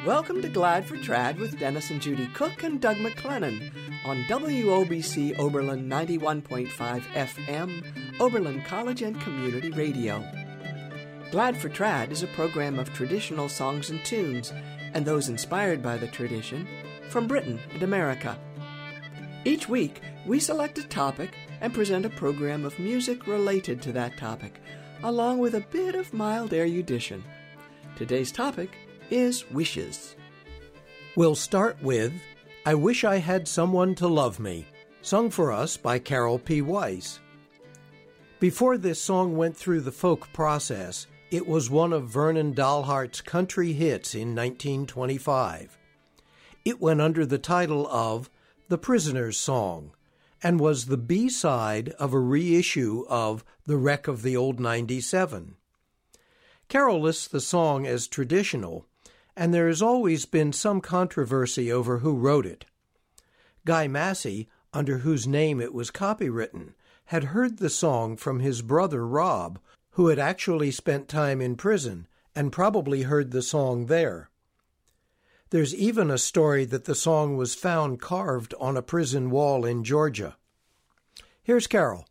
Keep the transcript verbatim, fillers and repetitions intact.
Welcome to Glad for Trad with Dennis and Judy Cook and Doug McLennan on W O B C Oberlin ninety-one point five F M, Oberlin College and Community Radio. Glad for Trad is a program of traditional songs and tunes, and those inspired by the tradition, from Britain and America. Each week, we select a topic and present a program of music related to that topic, along with a bit of mild erudition. Today's topic is wishes. We'll start with I Wish I Had Someone to Love Me, sung for us by Carol P. Weiss. Before this song went through the folk process, it was one of Vernon Dalhart's country hits in nineteen twenty-five. It went under the title of The Prisoner's Song and was the B-side of a reissue of The Wreck of the Old ninety-seven. Carol lists the song as traditional, and there has always been some controversy over who wrote it. Guy Massey, under whose name it was copywritten, had heard the song from his brother Rob, who had actually spent time in prison and probably heard the song there. There's even a story that the song was found carved on a prison wall in Georgia. Here's Carol.